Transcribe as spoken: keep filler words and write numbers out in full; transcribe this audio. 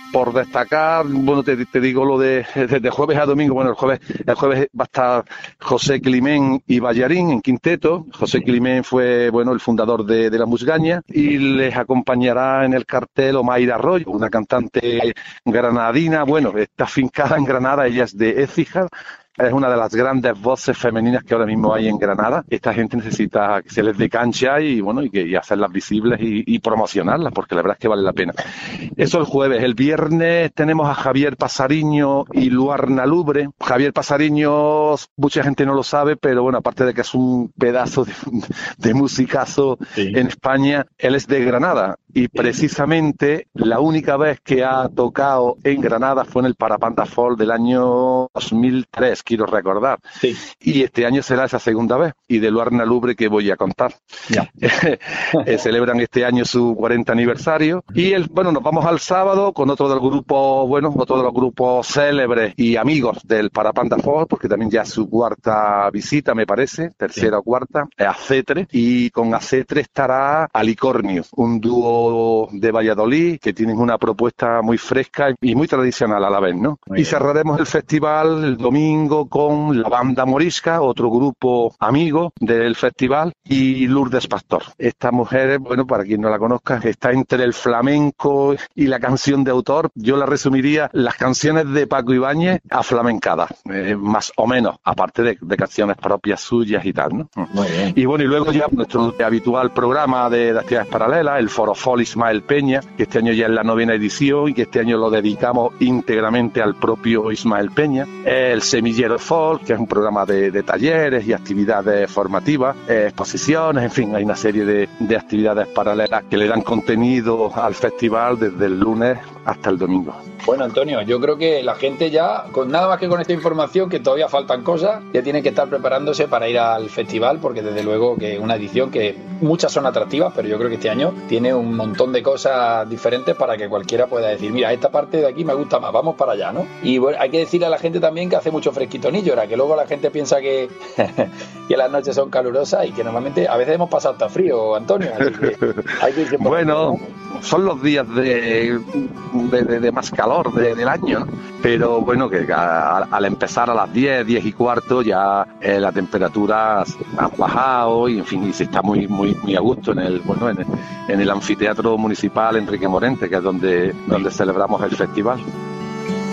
por destacar, bueno, te, te digo lo de, de, de jueves a domingo. Bueno, el jueves, el jueves va a estar José Climent y Ballarín en quinteto. José Climent fue, bueno, el fundador de, de la Musgaña, y les acompañará en el cartel Omaira Arroyo, una cantante granadina. Bueno, está afincada en Granada, ella es de Écija. Es una de las grandes voces femeninas que ahora mismo hay en Granada. Esta gente necesita que se les dé cancha y bueno y, que, y hacerlas visibles y, y promocionarlas, porque la verdad es que vale la pena. Eso el jueves. El viernes tenemos a Javier Pasariño y Luarna Lubre. Javier Pasariño, mucha gente no lo sabe, pero bueno, aparte de que es un pedazo de, de musicazo sí. en España, él es de Granada. Y precisamente la única vez que ha tocado en Granada fue en el Parapanda Folk del año dos mil tres, quiero recordar. Sí. Y este año será esa segunda vez. Y de Luarna Lubre que voy a contar. Ya. eh, celebran este año su cuarenta aniversario. Y el, bueno, nos vamos al sábado con otro del grupo, bueno, otro de los grupos célebres y amigos del Parapanda Folk, porque también ya es su cuarta visita, me parece, tercera sí. o cuarta, es Acetre. Y con Acetre estará Alicornio, un dúo de Valladolid que tienen una propuesta muy fresca y muy tradicional a la vez, ¿no? Muy y bien. Cerraremos el festival el domingo con la Banda Morisca, otro grupo amigo del festival, y Lourdes Pastor. Esta mujer, bueno, para quien no la conozca, está entre el flamenco y la canción de autor. Yo la resumiría las canciones de Paco Ibáñez aflamencadas, eh, más o menos, aparte de, de canciones propias suyas y tal, ¿no? Muy bien. Y bueno, y luego ya nuestro habitual programa de, de actividades paralelas, el Foro Folk Ismael Peña, que este año ya es la novena edición y que este año lo dedicamos íntegramente al propio Ismael Peña. El Semillero Folk, que es un programa de, de talleres y actividades formativas, eh, exposiciones, en fin, hay una serie de, de actividades paralelas que le dan contenido al festival desde el lunes hasta el domingo. Bueno, Antonio, yo creo que la gente ya, con nada más que con esta información, que todavía faltan cosas, ya tiene que estar preparándose para ir al festival, porque desde luego que es una edición que muchas son atractivas, pero yo creo que este año tiene un montón de cosas diferentes para que cualquiera pueda decir, mira, esta parte de aquí me gusta más, vamos para allá, ¿no? Y bueno, hay que decirle a la gente también que hace mucho fresquito en Illora, que luego la gente piensa que, que las noches son calurosas y que normalmente a veces hemos pasado hasta frío, Antonio. Que hay que bueno, son los días de, de, de, de más calor de, del año, ¿no? Pero bueno, que a, a, al empezar a las diez, diez y cuarto ya eh, la temperatura ha bajado y en fin, y se está muy muy muy a gusto en el bueno en el, en el anfiteatro municipal Enrique Morente, que es donde, donde celebramos el festival.